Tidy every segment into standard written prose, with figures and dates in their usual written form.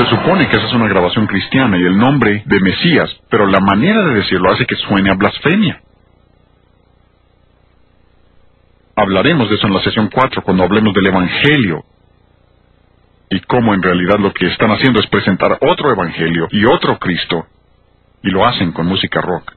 Se supone que esa es una grabación cristiana y el nombre de Mesías, pero la manera de decirlo hace que suene a blasfemia. Hablaremos de eso en la sesión 4 cuando hablemos del Evangelio y cómo en realidad lo que están haciendo es presentar otro Evangelio y otro Cristo, y lo hacen con música rock.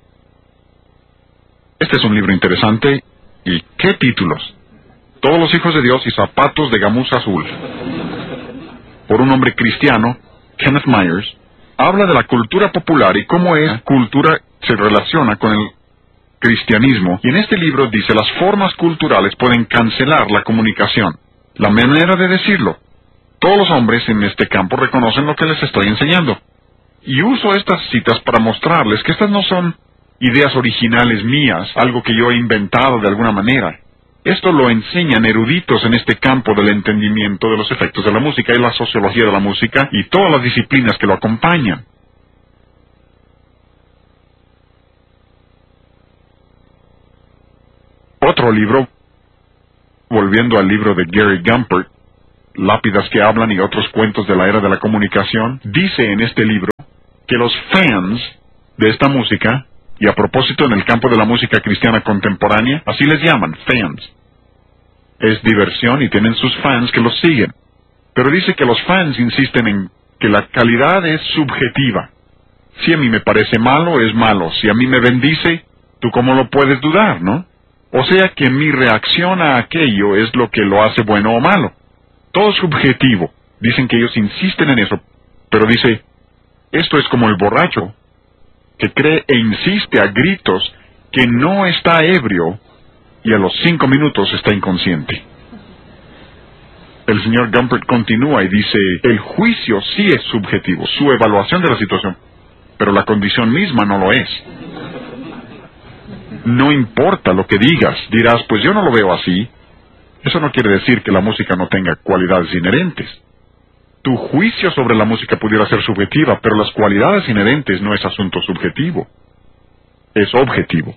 Este es un libro interesante, y ¿qué títulos? Todos los hijos de Dios y zapatos de gamuza azul. Por un hombre cristiano, Kenneth Myers, habla de la cultura popular y cómo esa cultura se relaciona con el cristianismo, y en este libro dice las formas culturales pueden cancelar la comunicación. La manera de decirlo. Todos los hombres en este campo reconocen lo que les estoy enseñando. Y uso estas citas para mostrarles que estas no son ideas originales mías, algo que yo he inventado de alguna manera. Esto lo enseñan eruditos en este campo del entendimiento de los efectos de la música y la sociología de la música y todas las disciplinas que lo acompañan. Otro libro, volviendo al libro de Gary Gumpert, Lápidas que hablan y otros cuentos de la era de la comunicación, dice en este libro que los fans de esta música, y a propósito en el campo de la música cristiana contemporánea, así les llaman, fans. Es diversión y tienen sus fans que los siguen. Pero dice que los fans insisten en que la calidad es subjetiva. Si a mí me parece malo, es malo. Si a mí me bendice, ¿tú cómo lo puedes dudar, no? O sea que mi reacción a aquello es lo que lo hace bueno o malo. Todo es subjetivo. Dicen que ellos insisten en eso. Pero dice, esto es como el borracho, que cree e insiste a gritos que no está ebrio y a los 5 minutos está inconsciente. El señor Gumpert continúa y dice, el juicio sí es subjetivo, su evaluación de la situación, pero la condición misma no lo es. No importa lo que digas, dirás, pues yo no lo veo así. Eso no quiere decir que la música no tenga cualidades inherentes. Tu juicio sobre la música pudiera ser subjetiva, pero las cualidades inherentes no es asunto subjetivo. Es objetivo.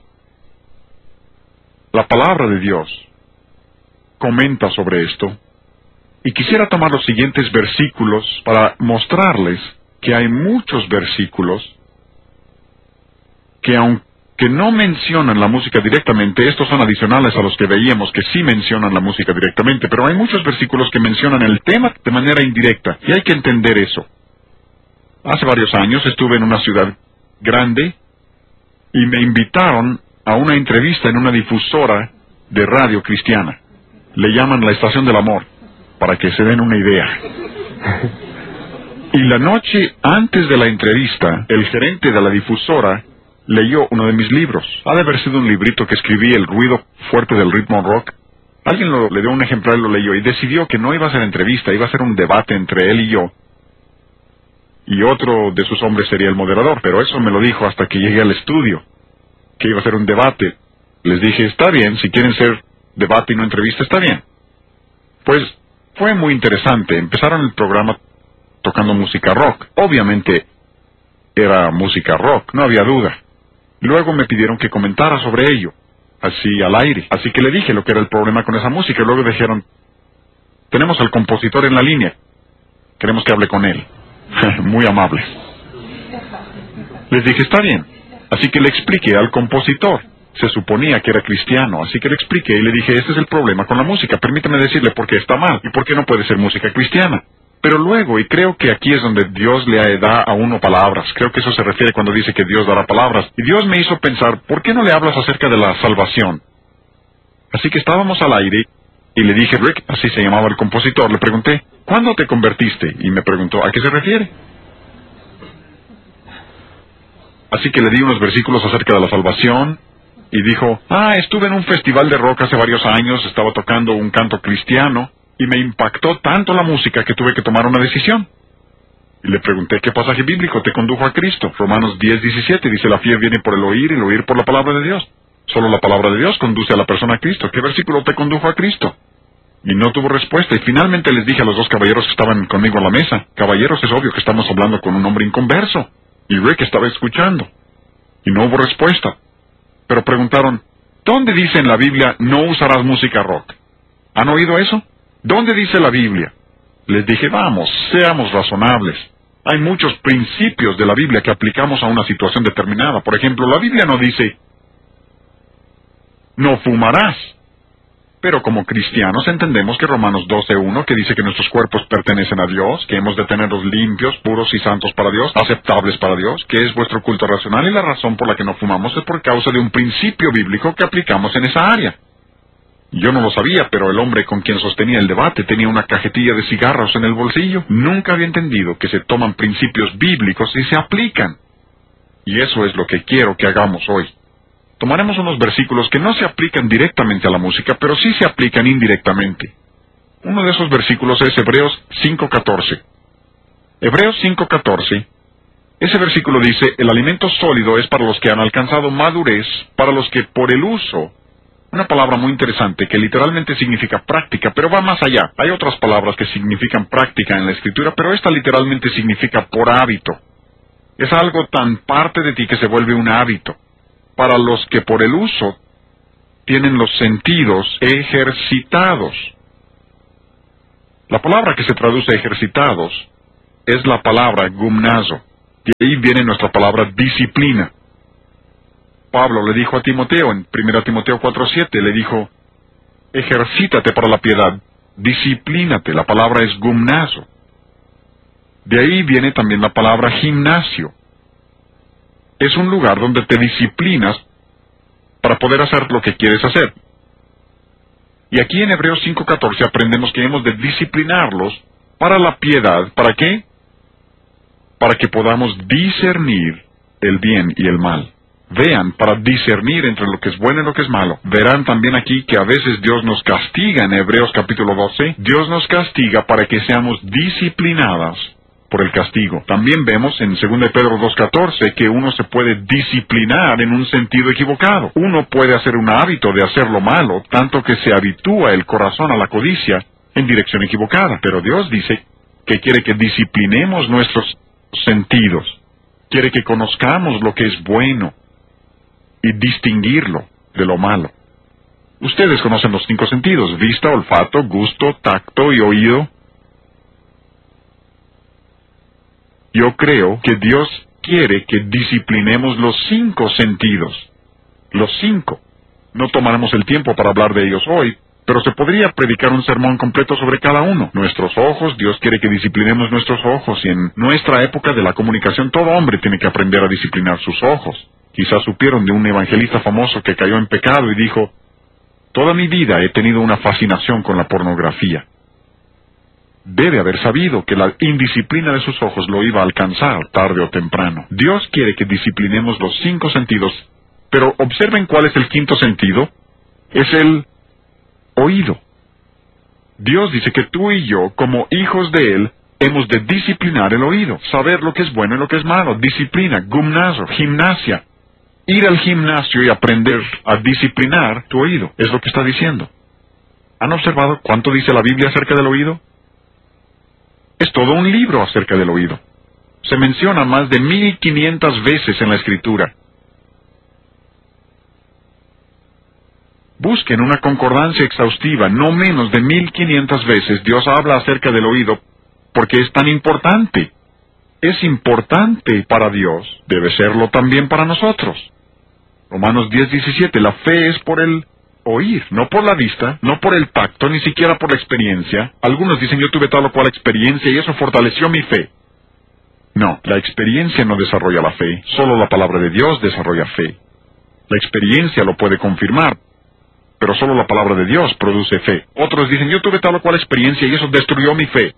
La palabra de Dios comenta sobre esto, y quisiera tomar los siguientes versículos para mostrarles que hay muchos versículos que aunque no mencionan la música directamente, estos son adicionales a los que veíamos que sí mencionan la música directamente, pero hay muchos versículos que mencionan el tema de manera indirecta, y hay que entender eso. Hace varios años estuve en una ciudad grande y me invitaron a una entrevista en una difusora de radio cristiana. Le llaman la Estación del Amor, para que se den una idea. Y la noche antes de la entrevista, el gerente de la difusora leyó uno de mis libros. Ha de haber sido un librito que escribí, El ruido fuerte del ritmo rock. Alguien le dio un ejemplar y lo leyó, y decidió que no iba a ser entrevista, iba a ser un debate entre él y yo. Y otro de sus hombres sería el moderador, pero eso me lo dijo hasta que llegué al estudio, que iba a ser un debate. Les dije, está bien, si quieren ser debate y no entrevista, está bien. Pues fue muy interesante. Empezaron el programa tocando música rock. Obviamente era música rock, no había duda. Luego me pidieron que comentara sobre ello, así al aire. Así que le dije lo que era el problema con esa música, y luego dijeron, tenemos al compositor en la línea, queremos que hable con él. Muy amables. Les dije, está bien. Así que le expliqué al compositor. Se suponía que era cristiano, así que le expliqué y le dije, este es el problema con la música, permítame decirle por qué está mal y por qué no puede ser música cristiana. Pero luego, y creo que aquí es donde Dios le da a uno palabras, creo que eso se refiere cuando dice que Dios dará palabras, y Dios me hizo pensar, ¿por qué no le hablas acerca de la salvación? Así que estábamos al aire, y le dije, Rick, así se llamaba el compositor, le pregunté, ¿cuándo te convertiste? Y me preguntó, ¿a qué se refiere? Así que le di unos versículos acerca de la salvación, y dijo, estuve en un festival de rock hace varios años, estaba tocando un canto cristiano, y me impactó tanto la música que tuve que tomar una decisión. Y le pregunté, ¿qué pasaje bíblico te condujo a Cristo? Romanos 10:17 dice, la fe viene por el oír y el oír por la palabra de Dios. Solo la palabra de Dios conduce a la persona a Cristo. ¿Qué versículo te condujo a Cristo? Y no tuvo respuesta, y finalmente les dije a los dos caballeros que estaban conmigo en la mesa, caballeros, es obvio que estamos hablando con un hombre inconverso. Y Rick estaba escuchando. Y no hubo respuesta. Pero preguntaron, ¿dónde dice en la Biblia no usarás música rock? ¿Han oído eso? ¿Dónde dice la Biblia? Les dije, vamos, seamos razonables. Hay muchos principios de la Biblia que aplicamos a una situación determinada. Por ejemplo, la Biblia no dice, no fumarás. Pero como cristianos entendemos que Romanos 12:1, que dice que nuestros cuerpos pertenecen a Dios, que hemos de tenerlos limpios, puros y santos para Dios, aceptables para Dios, que es vuestro culto racional, y la razón por la que no fumamos es por causa de un principio bíblico que aplicamos en esa área. Yo no lo sabía, pero el hombre con quien sostenía el debate tenía una cajetilla de cigarros en el bolsillo. Nunca había entendido que se toman principios bíblicos y se aplican. Y eso es lo que quiero que hagamos hoy. Tomaremos unos versículos que no se aplican directamente a la música, pero sí se aplican indirectamente. Uno de esos versículos es Hebreos 5:14. Hebreos 5:14. Ese versículo dice, el alimento sólido es para los que han alcanzado madurez, para los que por el uso... Una palabra muy interesante que literalmente significa práctica, pero va más allá. Hay otras palabras que significan práctica en la Escritura, pero esta literalmente significa por hábito. Es algo tan parte de ti que se vuelve un hábito. Para los que por el uso tienen los sentidos ejercitados. La palabra que se traduce ejercitados es la palabra gumnazo. De ahí viene nuestra palabra disciplina. Pablo le dijo a Timoteo en 1 Timoteo 4:7, le dijo, ejercítate para la piedad, disciplínate, la palabra es gumnazo. De ahí viene también la palabra gimnasio. Es un lugar donde te disciplinas para poder hacer lo que quieres hacer. Y aquí en Hebreos 5:14 aprendemos que hemos de disciplinarlos para la piedad. ¿Para qué? Para que podamos discernir el bien y el mal. Vean, para discernir entre lo que es bueno y lo que es malo. Verán también aquí que a veces Dios nos castiga en Hebreos capítulo 12. Dios nos castiga para que seamos disciplinadas por el castigo. También vemos en 2 Pedro 2:14 que uno se puede disciplinar en un sentido equivocado. Uno puede hacer un hábito de hacer lo malo, tanto que se habitúa el corazón a la codicia en dirección equivocada. Pero Dios dice que quiere que disciplinemos nuestros sentidos. Quiere que conozcamos lo que es bueno y distinguirlo de lo malo. Ustedes conocen los 5 sentidos: vista, olfato, gusto, tacto y oído. Yo creo que Dios quiere que disciplinemos los 5 sentidos. Los 5. No tomaremos el tiempo para hablar de ellos hoy, pero se podría predicar un sermón completo sobre cada uno. Nuestros ojos, Dios quiere que disciplinemos nuestros ojos, y en nuestra época de la comunicación todo hombre tiene que aprender a disciplinar sus ojos. Quizás supieron de un evangelista famoso que cayó en pecado y dijo, toda mi vida he tenido una fascinación con la pornografía. Debe haber sabido que la indisciplina de sus ojos lo iba a alcanzar tarde o temprano. Dios quiere que disciplinemos los 5 sentidos, pero observen cuál es el 5º sentido. Es el oído. Dios dice que tú y yo, como hijos de Él, hemos de disciplinar el oído, saber lo que es bueno y lo que es malo. Disciplina, gumnazo, gimnasia. Ir al gimnasio y aprender a disciplinar tu oído, es lo que está diciendo. ¿Han observado cuánto dice la Biblia acerca del oído? Es todo un libro acerca del oído. Se menciona más de 1500 veces en la Escritura. Busquen una concordancia exhaustiva, no menos de 1500 veces Dios habla acerca del oído, porque es tan importante. Es importante para Dios, debe serlo también para nosotros. Romanos 10:17, la fe es por el oír, no por la vista, no por el tacto, ni siquiera por la experiencia. Algunos dicen, yo tuve tal o cual experiencia y eso fortaleció mi fe. No, la experiencia no desarrolla la fe, solo la palabra de Dios desarrolla fe. La experiencia lo puede confirmar, pero solo la palabra de Dios produce fe. Otros dicen, yo tuve tal o cual experiencia y eso destruyó mi fe.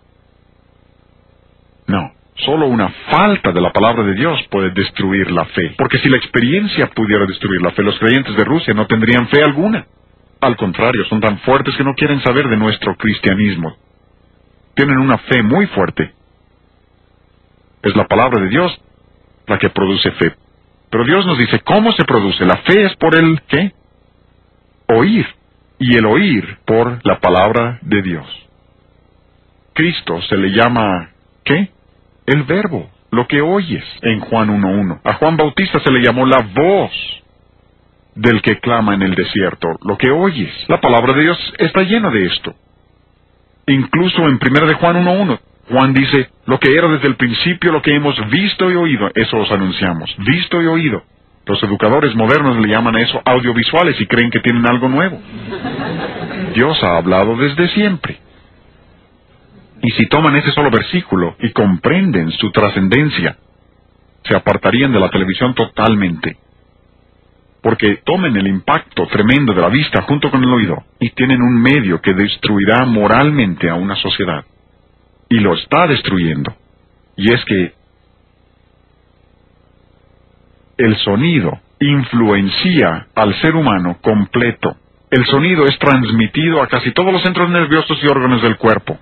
No, solo una falta de la palabra de Dios puede destruir la fe. Porque si la experiencia pudiera destruir la fe, los creyentes de Rusia no tendrían fe alguna. Al contrario, son tan fuertes que no quieren saber de nuestro cristianismo. Tienen una fe muy fuerte. Es la palabra de Dios la que produce fe. Pero Dios nos dice, ¿cómo se produce? La fe es por el, ¿qué? Oír. Y el oír por la palabra de Dios. Cristo se le llama, ¿qué? El verbo, lo que oyes, en Juan 1:1. A Juan Bautista se le llamó la voz del que clama en el desierto, lo que oyes. La palabra de Dios está llena de esto. Incluso en 1 de Juan 1:1, Juan dice, lo que era desde el principio, lo que hemos visto y oído, eso os anunciamos, visto y oído. Los educadores modernos le llaman a eso audiovisuales y creen que tienen algo nuevo. Dios ha hablado desde siempre. Y si toman ese solo versículo y comprenden su trascendencia, se apartarían de la televisión totalmente. Porque tomen el impacto tremendo de la vista junto con el oído y tienen un medio que destruirá moralmente a una sociedad. Y lo está destruyendo. Y es que el sonido influencia al ser humano completo. El sonido es transmitido a casi todos los centros nerviosos y órganos del cuerpo.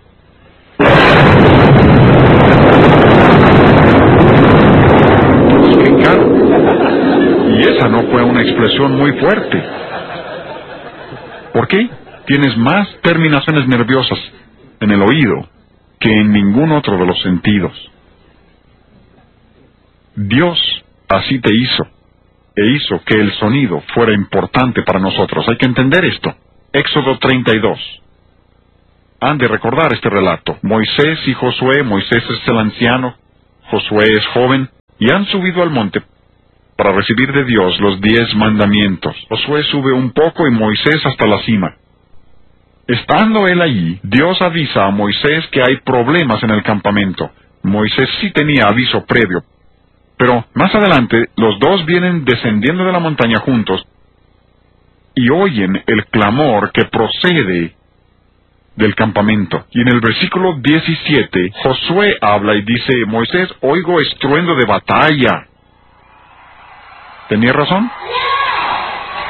Y esa no fue una expresión muy fuerte. ¿Por qué? Tienes más terminaciones nerviosas en el oído que en ningún otro de los sentidos. Dios así te hizo, e hizo que el sonido fuera importante para nosotros. Hay que entender esto. Éxodo 32. Han de recordar este relato. Moisés y Josué, Moisés es el anciano, Josué es joven, y han subido al monte para recibir de Dios los 10 mandamientos. Josué sube un poco y Moisés hasta la cima. Estando él allí, Dios avisa a Moisés que hay problemas en el campamento. Moisés sí tenía aviso previo, pero más adelante los dos vienen descendiendo de la montaña juntos y oyen el clamor que procede del campamento. Y en el versículo 17, Josué habla y dice, Moisés, oigo estruendo de batalla. ¿Tenía razón?